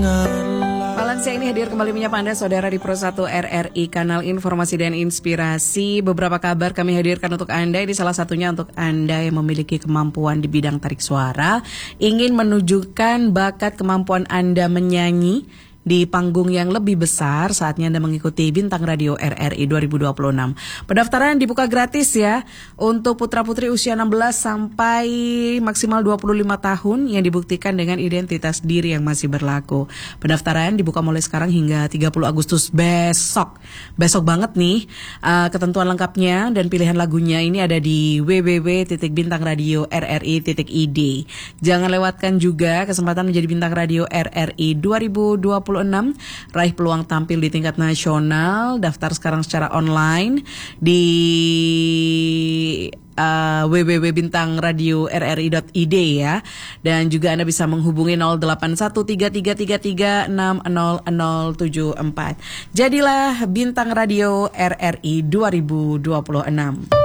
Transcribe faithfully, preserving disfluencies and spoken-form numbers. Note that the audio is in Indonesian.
Malam siang ini hadir kembali menyapa Anda saudara di Pro satu R R I, kanal informasi dan inspirasi. Beberapa kabar kami hadirkan untuk Anda. Ini salah satunya untuk Anda yang memiliki kemampuan di bidang tarik suara, ingin menunjukkan bakat kemampuan Anda menyanyi di panggung yang lebih besar, saatnya Anda mengikuti Bintang Radio R R I dua ribu dua puluh enam. Pendaftaran dibuka gratis ya untuk putra-putri usia enam belas sampai maksimal dua puluh lima tahun yang dibuktikan dengan identitas diri yang masih berlaku. Pendaftaran dibuka mulai sekarang hingga tiga puluh Agustus besok. Besok banget nih. Uh, ketentuan lengkapnya dan pilihan lagunya ini ada di w w w titik bintang radio r r i titik i d. Jangan lewatkan juga kesempatan menjadi Bintang Radio R R I dua ribu dua puluh enam, raih peluang tampil di tingkat nasional. Daftar sekarang secara online di uh, w w w titik bintang radio r r i titik i d ya. Dan juga Anda bisa menghubungi nol delapan satu tiga tiga tiga tiga enam nol nol tujuh empat. Jadilah Bintang Radio R R I dua ribu dua puluh enam.